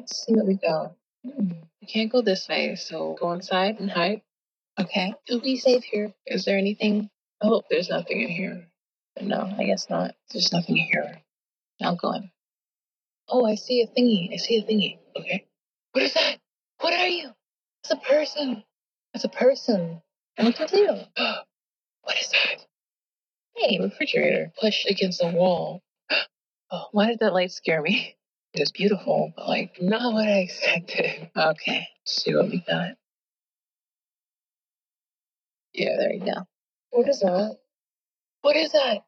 Let's see what we got. We can't go this way, so go inside and hide. Okay. You'll be safe here. Is there anything? Oh, there's nothing in here. No, I guess not. There's nothing here. Now go in. Oh, I see a thingy. Okay. What is that? What are you? It's a person. It's a person. And look at you. What is that? Hey, refrigerator. Pushed against the wall. Oh, why did that light scare me? It was beautiful, but not what I expected. Okay, let's see what we got. Yeah, there you go. What is that? What is that?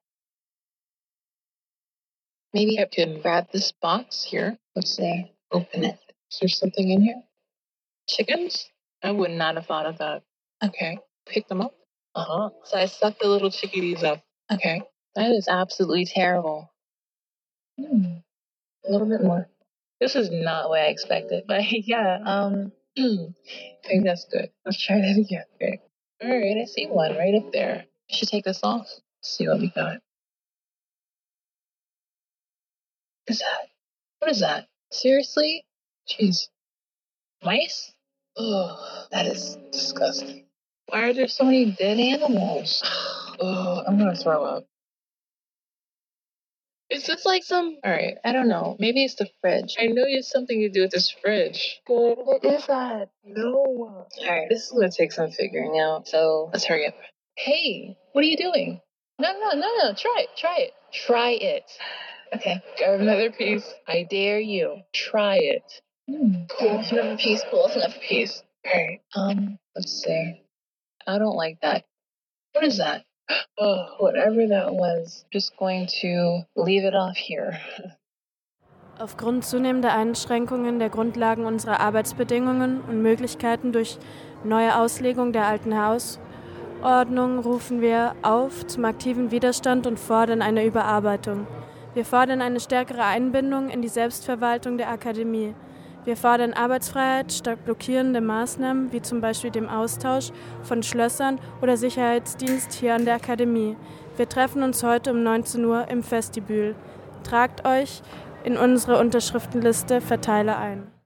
Maybe I can grab this box here. Let's see. Open it. Is there something in here? Chickens? I would not have thought of that. Okay. Pick them up. So I sucked the little chickadees up. Okay. That is absolutely terrible. A little bit more. This is not what I expected, but yeah, I think that's good. Let's try that again. Okay. All right, I see one right up there. I should take this off. Let's see what we got. What is that? What is that? Seriously? Jeez. Mice? Oh, that is disgusting. Why are there so many dead animals? Oh, I'm gonna throw up. Is this some... Alright, I don't know. Maybe it's the fridge. I know it's something to do with this fridge. What is that? No. Alright, this is gonna take some figuring out, so let's hurry up. Hey, what are you doing? No. Try it. Try it. Okay, grab another piece. I dare you. Try it. Pull off another piece. Alright, let's see. I don't like that. What is that? Oh, whatever that was. Just going to leave it off here. Aufgrund zunehmender Einschränkungen der Grundlagen unserer Arbeitsbedingungen und Möglichkeiten durch neue Auslegung der alten Hausordnung rufen wir auf zum aktiven Widerstand und fordern eine Überarbeitung. Wir fordern eine stärkere Einbindung in die Selbstverwaltung der Akademie. Wir fordern Arbeitsfreiheit statt blockierende Maßnahmen, wie zum Beispiel dem Austausch von Schlössern oder Sicherheitsdienst hier an der Akademie. Wir treffen uns heute um 19 Uhr im Vestibül. Tragt euch in unsere Unterschriftenliste Verteiler ein.